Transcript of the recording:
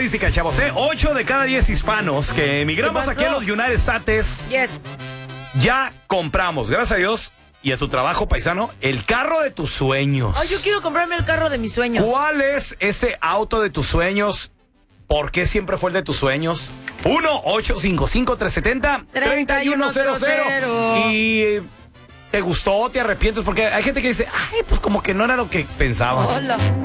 estadística, chavos, 8 de cada 10 hispanos que emigramos aquí a los United States. Yes. Ya compramos, gracias a Dios y a tu trabajo, paisano, el carro de tus sueños. Ay, yo quiero comprarme el carro de mis sueños. ¿Cuál es ese auto de tus sueños? ¿Por qué siempre fue el de tus sueños? 1-855-370-3100. Y ¿te gustó? ¿Te arrepientes? Porque hay gente que dice, ay, pues como que no era lo que pensaba. Hola.